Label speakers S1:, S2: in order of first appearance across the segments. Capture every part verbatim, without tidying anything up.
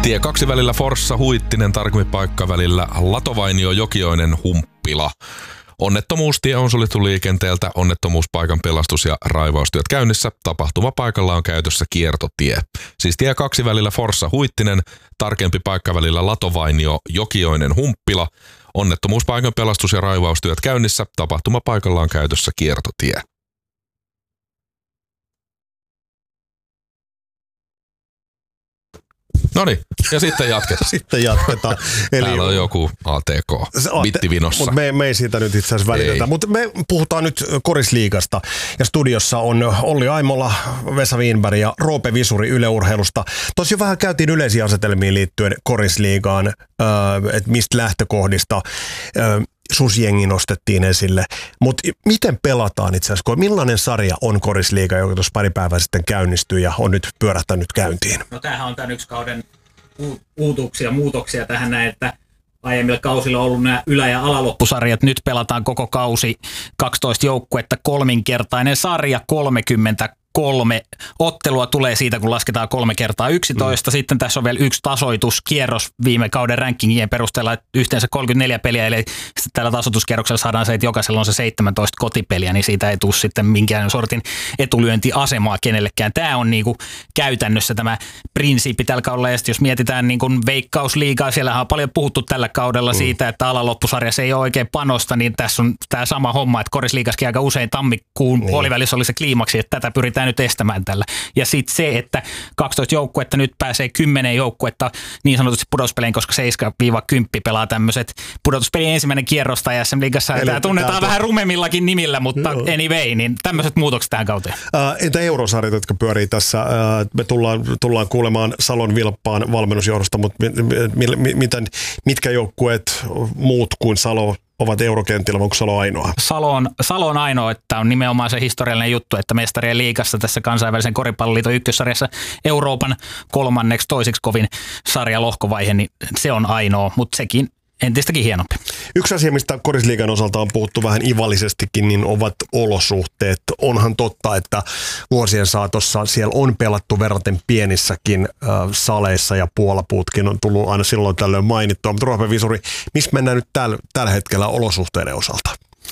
S1: Tie kaksi välillä Forssa Huittinen, tarkempi paikka välillä Latovainio Jokioinen Humppila. Onnettomuustie on suljettu liikenteeltä, onnettomuuspaikan pelastus- ja raivaustyöt käynnissä. Tapahtumapaikalla on käytössä kiertotie. Siis tie kaksi välillä Forssa Huittinen, tarkempi paikka välillä Latovainio Jokioinen Humppila. Onnettomuuspaikan pelastus- ja raivaustyöt käynnissä. Tapahtumapaikalla on käytössä kiertotie. Noniin, ja sitten jatketaan.
S2: Sitten jatketaan. Eli
S1: täällä on joku A T K, bittivinossa.
S2: Mutta me, me ei siitä nyt itse asiassa välitetä. Mutta me puhutaan nyt Korisliigasta. Ja studiossa on Olli Aimola, Vesa Wienberg ja Roope Visuri Yle Urheilusta. Tosi jo vähän käytiin yleisiä asetelmiin liittyen Korisliigaan, äh, että mistä lähtökohdista äh, susjengi nostettiin esille. Mutta miten pelataan itse asiassa? Millainen sarja on Korisliiga, joka tuossa pari päivää sitten käynnistyi ja on nyt pyörähtänyt käyntiin?
S3: No tämähän on tämän yksi kauden uutuksia, muutoksia tähän näin, että aiemmilla kausilla on ollut nämä ylä- ja alaloppusarjat. Nyt pelataan koko kausi kaksitoista joukkuetta, kolminkertainen sarja, kolmekymmentäkolme ottelua tulee siitä, kun lasketaan kolme kertaa yksitoista. Mm. Sitten tässä on vielä yksi tasoituskierros viime kauden rankingien perusteella, että yhteensä kolmekymmentäneljä peliä, eli sitten tällä tasoituskierroksella saadaan se, että jokaisella on se seitsemäntoista kotipeliä, niin siitä ei tule sitten minkään sortin etulyöntiasemaa kenellekään. Tämä on niinku käytännössä tämä prinsiippi tällä kaudella, ja jos mietitään niinku Veikkausliigaa, siellähän on paljon puhuttu tällä kaudella mm. siitä, että alaloppusarjassa ei ole oikein panosta, niin tässä on tämä sama homma, että Korisliigassakin aika usein tammikuun mm. puolivälissä oli se kliimaksi, että tätä pyritään nyt estämään tällä. Ja sitten se, että kaksitoista joukkuetta nyt pääsee kymmenen joukkuetta niin sanotusti pudotuspeleihin, koska seitsemän kymmenen pelaa tämmöiset pudotuspelien ensimmäinen kierrosta ja S M-liigassa. Tämä tunnetaan täältä vähän rumemmillakin nimillä, mutta no. anyway, niin tämmöiset muutokset tähän kauteen.
S2: Äh, entä eurosarjat, jotka pyörii tässä? Äh, me tullaan, tullaan kuulemaan Salon Vilppaan valmennusjohdosta, mutta mi, mi, miten, mitkä joukkueet muut kuin Salo ovat eurokentillä, onko Salo ainoa?
S3: Salo on, Salo on ainoa, että on nimenomaan se historiallinen juttu, että mestarien liigassa tässä kansainvälisen koripalloliiton ykkössarjassa Euroopan kolmanneksi toiseksi kovin sarjalohkovaihe, niin se on ainoa, mutta sekin entistäkin hienompi.
S2: Yksi asia, mistä Korisliigan osalta on puhuttu vähän ivallisestikin, niin ovat olosuhteet. Onhan totta, että vuosien saatossa siellä on pelattu verraten pienissäkin äh, saleissa ja puolapuutkin on tullut aina silloin tällöin mainittua. Mutta Roope Visuri, missä mennään nyt täl, tällä hetkellä olosuhteiden osalta?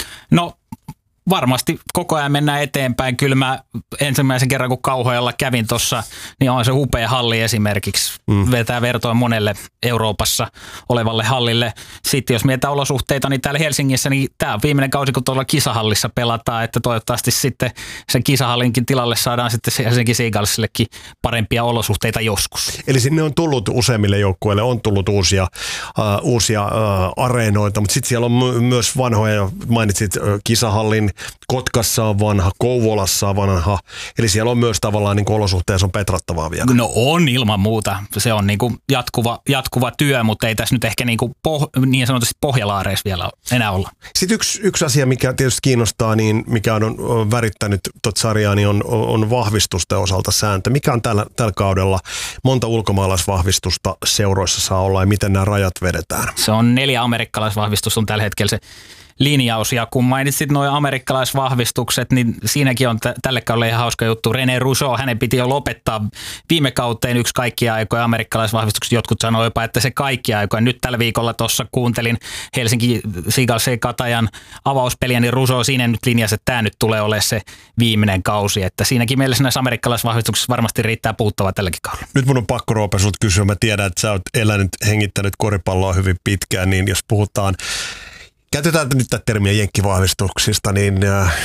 S3: No varmasti koko ajan mennään eteenpäin. Kyllä mä ensimmäisen kerran, kun Kauhojalla kävin tuossa, niin on se upea halli esimerkiksi. Mm. Vetää vertoa monelle Euroopassa olevalle hallille. Sitten jos mietitään olosuhteita, niin täällä Helsingissä, niin tämä on viimeinen kausi, kun tuolla kisahallissa pelataan, että toivottavasti sitten sen kisahallinkin tilalle saadaan sitten Helsinki Seagullsillekin parempia olosuhteita joskus.
S2: Eli sinne on tullut useimmille joukkueille, on tullut uusia, uh, uusia uh, areenoita, mutta sitten siellä on m- myös vanhoja, mainitsit uh, kisahallin, Kotkassa on vanha, Kouvolassa on vanha, eli siellä on myös tavallaan niin kuin olosuhteessa on petrattavaa vielä.
S3: No on ilman muuta, se on niin kuin jatkuva, jatkuva työ, mutta ei tässä nyt ehkä niin, kuin poh- niin sanotusti pohjalaareissa vielä enää olla.
S2: Sitten yksi, yksi asia, mikä tietysti kiinnostaa, niin mikä on, on värittänyt tuota sarjaa, niin on, on vahvistusten osalta sääntö. Mikä on tällä, tällä kaudella, monta ulkomaalaisvahvistusta seuroissa saa olla ja miten nämä rajat vedetään?
S3: Se on neljä amerikkalaisvahvistusta on tällä hetkellä se linjaus, ja kun mainitsit nuo amerikkalaisvahvistukset, niin siinäkin on t- tälle kaudelle ihan hauska juttu. René Rousseau, hänen piti jo lopettaa viime kauteen yksi kaikkia aikoja amerikkalaisvahvistukset. Jotkut sanoo jopa, että se kaikkia aikoja. Nyt tällä viikolla tuossa kuuntelin Helsinki Seagulls Katajan avauspeliä, niin Rousseau siinä nyt linjasi, että tämä nyt tulee olemaan se viimeinen kausi. Että siinäkin mielessä näissä amerikkalaisvahvistuksissa varmasti riittää puuttavaa tälläkin kaudella.
S2: Nyt mun on pakko, Roope, sulta kysyä. Mä tiedän, että sä oot elänyt, hengittänyt koripalloa hyvin pitkään, niin jos puhutaan käytetään nyt tätä termiä jenkkivahvistuksista, niin äh,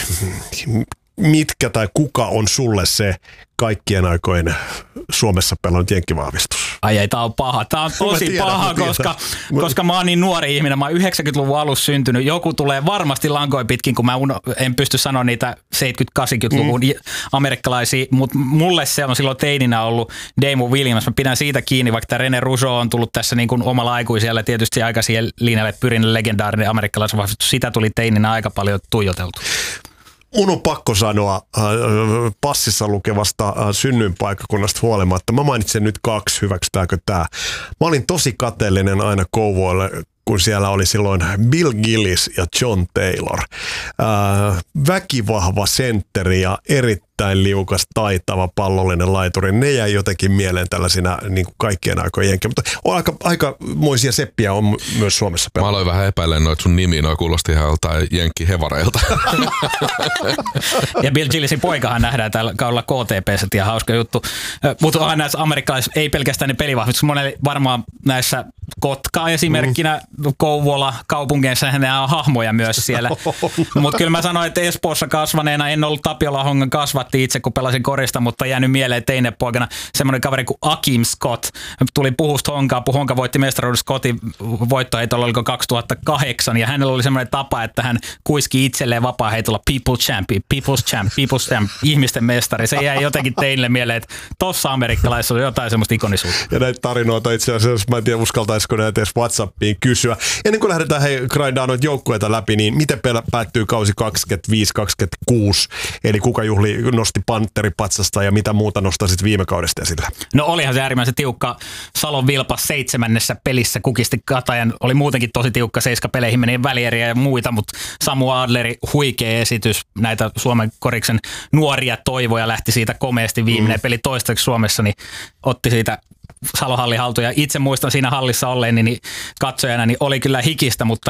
S2: mitkä tai kuka on sulle se kaikkien aikojen Suomessa pelannut jenkkivahvistus?
S3: Ai ei, tää on paha. Tää on tosi tiedän, paha, koska, koska mä oon niin nuori ihminen. Mä oon yhdeksänkymmentäluvun alussa syntynyt. Joku tulee varmasti lankoin pitkin, kun mä en pysty sanoa niitä seitsemänkymmentä-kahdeksankymmentäluvun mm. amerikkalaisia, mutta mulle se on silloin teininä ollut Damon Williams. Mä pidän siitä kiinni, vaikka tämä René Rousseau on tullut tässä niin kuin omalla aikuisella tietysti aika siihen linjalle pyrin legendaarinen amerikkalaisen vahvistus. Sitä tuli teininä aika paljon tuijoteltu.
S2: Mun on pakko sanoa äh, passissa lukevasta äh, synnyinpaikkakunnasta huolimatta. Mä mainitsen nyt kaksi, hyväksytäänkö tää. Mä olin tosi kateellinen aina Kouvoille, kun siellä oli silloin Bill Gillis ja John Taylor. Äh, väkivahva sentteri ja erittäin liukas, taitava pallollinen laituri. Ne jäi jotenkin mieleen tällaisina niin kuin kaikkien aikojen jenkiä, mutta on aika, aikamoisia seppiä on myös Suomessa pelannut.
S1: Mä aloin vähän epäilemään noita sun nimiä, noi kuulosti ihan joltain jenkkihevareilta.
S3: Ja Bill Gillisin poikahan nähdään täällä kaudella K T P:ssä, ihan hauska juttu. Mutta on näissä amerikkalais, ei pelkästään ne pelivahvistus, monelle varmaan näissä Kotka esimerkkinä, mm. Kouvola, kaupungeissa nämä on hahmoja myös siellä. Mutta kyllä mä sanoin, että Espoossa kasvaneena en ollut Tapiola Hongan kasvatti itse, kun pelasin korista, mutta jäänyt mieleen teinepoikana semmoinen kaveri kuin Akim Scott. Tuli puhusta Honkaa, Honka voitti mestaruuden Scottin voittoheitolla, oliko kaksituhattakahdeksan, ja hänellä oli semmoinen tapa, että hän kuiski itselleen vapaa-heitolla people champion, people's champ, people's champ, ihmisten mestari. Se jäi jotenkin teille mieleen, että tossa amerikkalaisessa on jotain semmoista ikonisuutta.
S2: Ja näitä tarinoita itse asiassa, mä en tiedä uskaltaisiko näitä edes WhatsAppiin kysyä. Ennen kuin lähdetään hei, grindaan noita joukkueita läpi, niin miten päättyy kausi kaksikymmentäviisi kaksikymmentäkuusi? Eli kuka juhli nosti panteripatsasta ja mitä muuta nostaisit viime kaudesta esille?
S3: No olihan se äärimmäisen tiukka. Salon Vilpas seitsemännessä pelissä kukisti Katajan. Oli muutenkin tosi tiukka, seiska peleihin meni välieriä ja muita, mutta Samu Adleri huikea esitys. Näitä Suomen koriksen nuoria toivoja lähti siitä komeasti. Viimeinen mm. peli toistaiseksi Suomessa, niin otti siitä Salohalli haltuun. Ja itse muistan siinä hallissa olleeni niin katsojana, niin oli kyllä hikistä, mutta